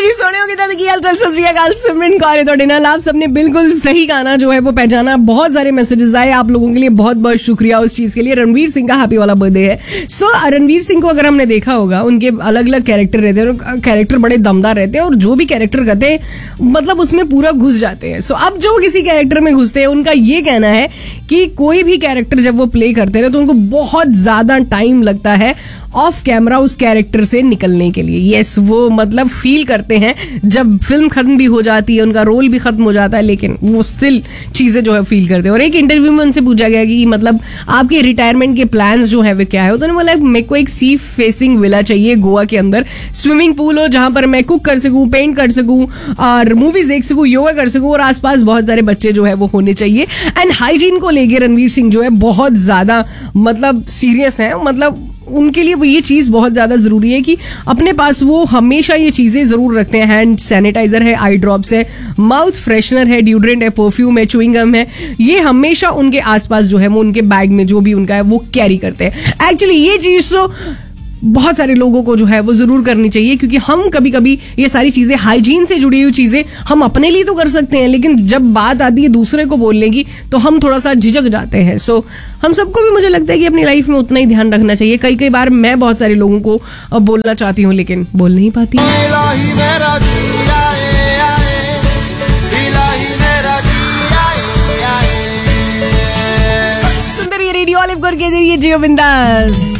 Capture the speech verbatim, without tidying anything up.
जी सोनियो की दादी की हालचाल सत श्री अकाल सिमरन कौर है ਤੁਹਾਡੇ ਨਾਲ आप सबने बिल्कुल सही गाना जो है वो पहचाना। बहुत सारे मैसेजेस आए आप लोगों के लिए, बहुत बहुत शुक्रिया उस चीज के लिए। रणवीर सिंह का हैप्पी वाला बर्थडे है। सो so, रणवीर सिंह को अगर हमने देखा होगा, उनके अलग अलग कैरेक्टर रहते हैं, कैरेक्टर बड़े दमदार रहते हैं और जो भी कैरेक्टर करते हैं मतलब उसमें पूरा घुस जाते हैं। सो so, अब जो किसी कैरेक्टर में घुसते हैं उनका ये कहना है कि कोई भी कैरेक्टर जब वो प्ले करते हैं तो उनको बहुत ज्यादा टाइम लगता है ऑफ कैमरा उस कैरेक्टर से निकलने के लिए। यस yes, वो मतलब फील करते हैं जब फिल्म खत्म भी हो जाती है, उनका रोल भी खत्म हो जाता है, लेकिन वो स्टिल चीजें जो है फील करते हैं। और एक इंटरव्यू में उनसे पूछा गया कि मतलब आपके रिटायरमेंट के प्लान्स जो है वे क्या है, तो उन्होंने बोला मेरे को एक सी फेसिंग विला चाहिए गोवा के अंदर, स्विमिंग पूल हो जहां पर मैं कुक कर सकूं, पेंट कर सकूं और मूवीज देख सकूं, योगा कर सकूं और आसपास बहुत सारे बच्चे जो है वो होने चाहिए। एंड हाइजीन को लेके रणवीर सिंह जो है बहुत ज्यादा मतलब सीरियस है। मतलब उनके लिए वो ये चीज बहुत ज्यादा जरूरी है कि अपने पास वो हमेशा ये चीजें जरूर रखते हैं। हैंड सैनिटाइजर है, आई ड्रॉप्स है, माउथ फ्रेशनर है, डिओड्रेंट है, परफ्यूम है, च्युइंग गम है, ये हमेशा उनके आसपास जो है वो उनके बैग में जो भी उनका है वो कैरी करते हैं। एक्चुअली ये चीज तो बहुत सारे लोगों को जो है वो जरूर करनी चाहिए, क्योंकि हम कभी कभी ये सारी चीजें, हाइजीन से जुड़ी हुई चीजें हम अपने लिए तो कर सकते हैं, लेकिन जब बात आती है दूसरे को बोलने की तो हम थोड़ा सा झिझक जाते हैं। सो हम सबको भी मुझे लगता है कि अपनी लाइफ में उतना ही ध्यान रखना चाहिए। कई कई बार मैं बहुत सारे लोगों को बोलना चाहती हूँ लेकिन बोल नहीं पाती। सुंदर ये रेडियो ऑलिव करके दे रही है जियो बिंदास।